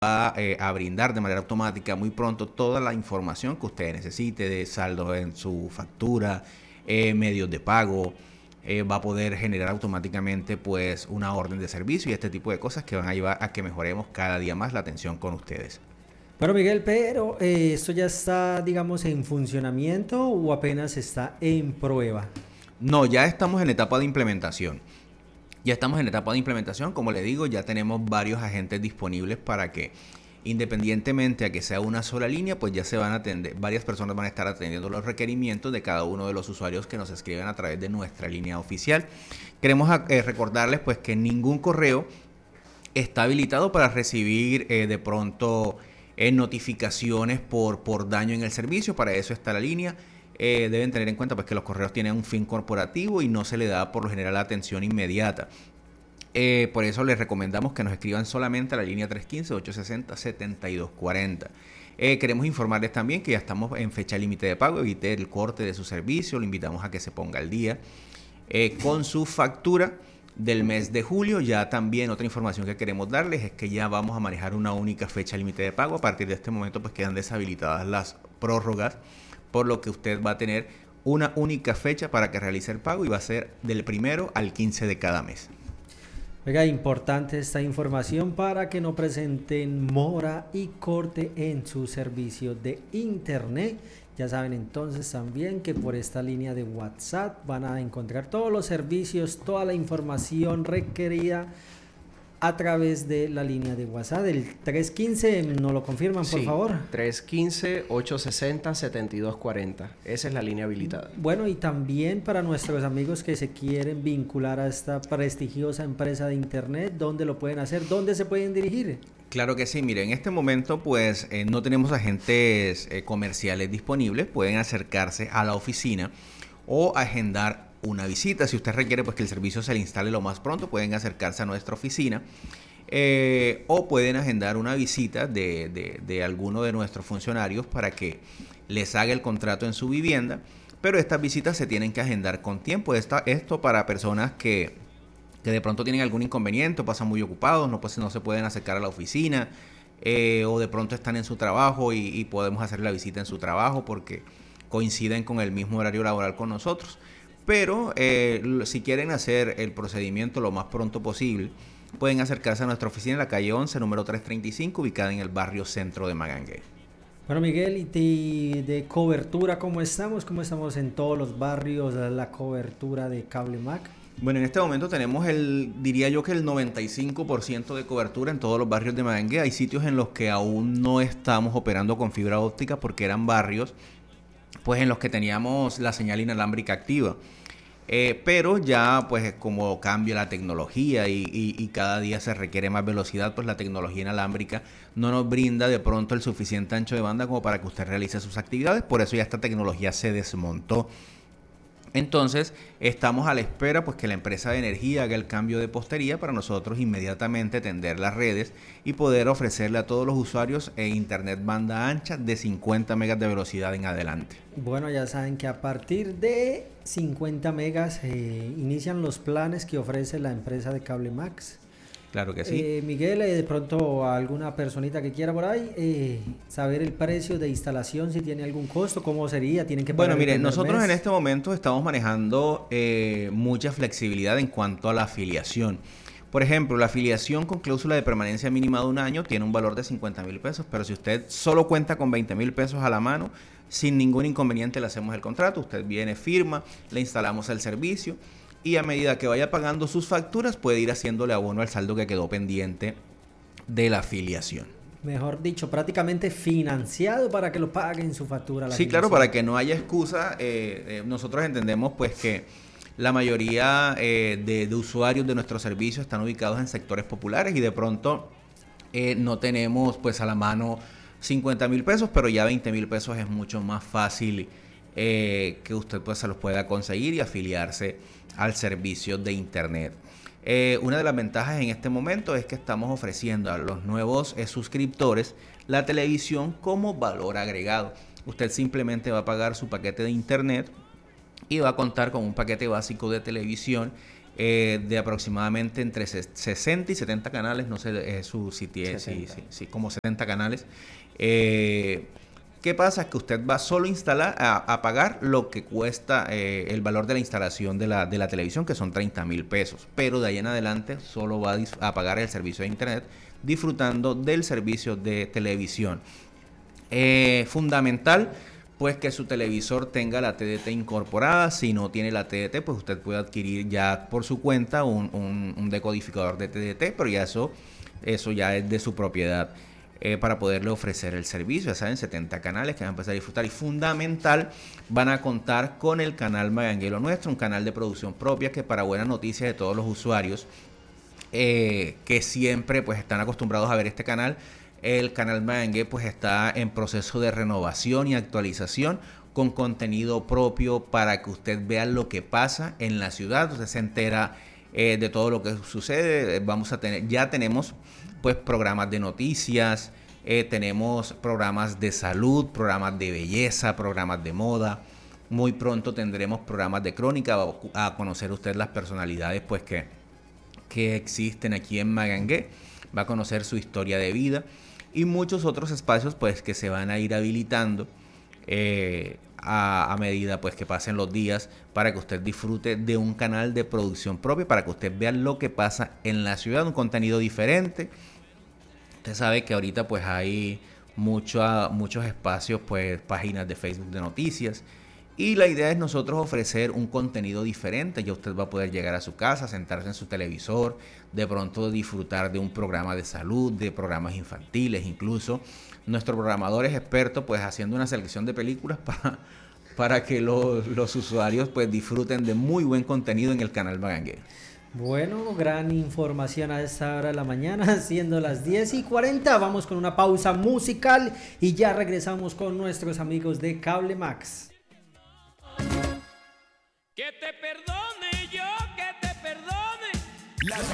a brindar de manera automática muy pronto toda la información que usted necesite de saldo en su factura, medios de pago. Va a poder generar automáticamente pues una orden de servicio y este tipo de cosas que van a llevar a que mejoremos cada día más la atención con ustedes. Bueno, Miguel, pero ¿esto ya está, digamos, en funcionamiento o apenas está en prueba? No, ya estamos en etapa de implementación. Ya estamos en etapa de implementación, como le digo, ya tenemos varios agentes disponibles para que, independientemente a que sea una sola línea, pues ya se van a atender, varias personas van a estar atendiendo los requerimientos de cada uno de los usuarios que nos escriben a través de nuestra línea oficial. Queremos recordarles pues que ningún correo está habilitado para recibir de pronto notificaciones por daño en el servicio. Para eso está la línea. Deben tener en cuenta pues, que los correos tienen un fin corporativo y no se le da por lo general atención inmediata. Por eso les recomendamos que nos escriban solamente a la línea 315-860-7240. Queremos informarles también que ya estamos en fecha límite de pago. Evite el corte de su servicio. Lo invitamos a que se ponga al día con su factura del mes de julio. Ya también otra información que queremos darles es que ya vamos a manejar una única fecha límite de pago. A partir de este momento pues quedan deshabilitadas las prórrogas, por lo que usted va a tener una única fecha para que realice el pago y va a ser del 1 al 15 de cada mes. Oiga, importante esta información para que no presenten mora y corte en su servicio de internet. Ya saben entonces también que por esta línea de WhatsApp van a encontrar todos los servicios, toda la información requerida a través de la línea de WhatsApp del 315, ¿nos lo confirman por favor? 315-860-7240, esa es la línea habilitada. Bueno, y también para nuestros amigos que se quieren vincular a esta prestigiosa empresa de internet, ¿dónde lo pueden hacer? ¿Dónde se pueden dirigir? Claro que sí, mire, en este momento pues no tenemos agentes comerciales disponibles, pueden acercarse a la oficina o agendar una visita. Si usted requiere pues que el servicio se le instale lo más pronto, pueden acercarse a nuestra oficina o pueden agendar una visita de alguno de nuestros funcionarios para que les haga el contrato en su vivienda, pero estas visitas se tienen que agendar con tiempo. Esto para personas que de pronto tienen algún inconveniente, pasan muy ocupados, no se pueden acercar a la oficina o de pronto están en su trabajo y podemos hacer la visita en su trabajo porque coinciden con el mismo horario laboral con nosotros. Pero si quieren hacer el procedimiento lo más pronto posible, pueden acercarse a nuestra oficina en la calle 11, número 335, ubicada en el barrio centro de Magangué. Bueno, Miguel, y de cobertura, ¿cómo estamos? ¿Cómo estamos en todos los barrios, la cobertura de Cable Mac? Bueno, en este momento tenemos diría yo que el 95% de cobertura en todos los barrios de Magangué. Hay sitios en los que aún no estamos operando con fibra óptica porque eran barrios pues en los que teníamos la señal inalámbrica activa. Pero ya pues como cambia la tecnología y cada día se requiere más velocidad, pues la tecnología inalámbrica no nos brinda de pronto el suficiente ancho de banda como para que usted realice sus actividades. Por eso ya esta tecnología se desmontó. Entonces estamos a la espera pues que la empresa de energía haga el cambio de postería para nosotros inmediatamente tender las redes y poder ofrecerle a todos los usuarios internet banda ancha de 50 megas de velocidad en adelante. Bueno, ya saben que a partir de 50 megas inician los planes que ofrece la empresa de Cable Max. Claro que sí. Miguel, de pronto alguna personita que quiera por ahí saber el precio de instalación, si tiene algún costo, cómo sería, tienen que pagar. Bueno, mire, nosotros en este momento estamos manejando mucha flexibilidad en cuanto a la afiliación. Por ejemplo, la afiliación con cláusula de permanencia mínima de un año tiene un valor de 50,000 pesos, pero si usted solo cuenta con 20,000 pesos a la mano, sin ningún inconveniente le hacemos el contrato, usted viene, firma, le instalamos el servicio y a medida que vaya pagando sus facturas puede ir haciéndole abono al saldo que quedó pendiente de la afiliación. Mejor dicho, prácticamente financiado para que lo paguen su factura. Sí, claro, para que no haya excusa. Nosotros entendemos pues que la mayoría de usuarios de nuestros servicios están ubicados en sectores populares y de pronto no tenemos pues a la mano 50,000 pesos, pero ya 20,000 pesos es mucho más fácil que usted pues se los pueda conseguir y afiliarse al servicio de internet. Una de las ventajas en este momento es que estamos ofreciendo a los nuevos suscriptores la televisión como valor agregado. Usted simplemente va a pagar su paquete de internet y va a contar con un paquete básico de televisión de aproximadamente entre 60 y 70 canales, no sé su sitio, sí, como 70 canales. ¿Qué pasa? Que usted va solo a instalar, a pagar lo que cuesta el valor de la instalación de la televisión, que son 30,000 pesos. Pero de ahí en adelante solo va a pagar el servicio de internet, disfrutando del servicio de televisión. Fundamental, pues que su televisor tenga la TDT incorporada. Si no tiene la TDT, pues usted puede adquirir ya por su cuenta un decodificador de TDT, pero ya eso ya es de su propiedad. Para poderle ofrecer el servicio, ya saben, 70 canales que van a empezar a disfrutar, y fundamental, van a contar con el canal Maganguero Nuestro, un canal de producción propia que, para buena noticia de todos los usuarios que siempre pues están acostumbrados a ver este canal, el canal Magangue pues está en proceso de renovación y actualización, con contenido propio para que usted vea lo que pasa en la ciudad. Usted se entera de todo lo que sucede. Ya tenemos pues programas de noticias, tenemos programas de salud, programas de belleza, programas de moda. Muy pronto tendremos programas de crónica, a conocer usted las personalidades pues que existen aquí en Magangue, va a conocer su historia de vida y muchos otros espacios pues que se van a ir habilitando a medida pues que pasen los días, para que usted disfrute de un canal de producción propia, para que usted vea lo que pasa en la ciudad, un contenido diferente. Usted sabe que ahorita pues hay muchos espacios, pues páginas de Facebook de noticias, y la idea es nosotros ofrecer un contenido diferente. Ya usted va a poder llegar a su casa, sentarse en su televisor, de pronto disfrutar de un programa de salud, de programas infantiles. Incluso nuestro programador es experto pues haciendo una selección de películas para que los usuarios pues disfruten de muy buen contenido en el canal Magangue. Bueno, gran información a esta hora de la mañana, siendo las 10:40. Vamos con una pausa musical y ya regresamos con nuestros amigos de Cable Max. Que te perdone yo, que te perdone.